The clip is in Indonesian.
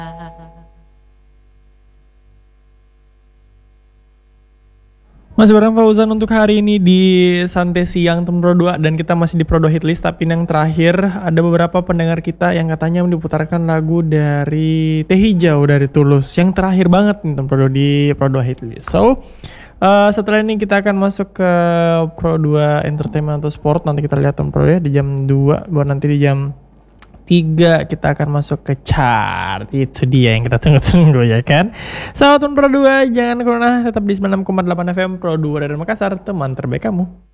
Masih bareng Fauzan untuk hari ini di Santai Siang Temen Pro 2 dan kita masih di Pro 2 Hitlist, tapi yang terakhir ada beberapa pendengar kita yang katanya diputarkan lagu dari Teh Hijau dari Tulus yang terakhir banget nih Temen Pro 2 di Pro 2 Hitlist. So setelah ini kita akan masuk ke Pro 2 Entertainment atau Sport. Nanti kita lihat Temen Pro ya di jam 2, baru nanti di jam 3 kita akan masuk ke chart. Itu dia yang kita tunggu-tunggu ya kan. Sahabat Pro 2, jangan kemana, tetap di 96,8 FM Pro 2 dari Makassar, teman terbaik kamu.